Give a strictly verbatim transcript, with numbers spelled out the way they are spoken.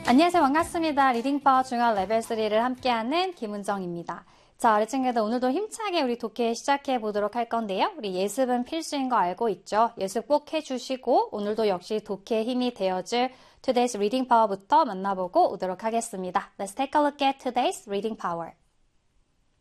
안녕하세요. 반갑습니다. 리딩파워 중학 레벨 쓰리를 함께하는 김은정입니다. 자, 우리 친구들 오늘도 힘차게 우리 독해 시작해 보도록 할 건데요. 우리 예습은 필수인 거 알고 있죠? 예습 꼭 해주시고 오늘도 역시 독해의 힘이 되어줄 Today's Reading Power부터 만나보고 오도록 하겠습니다. Let's take a look at Today's Reading Power.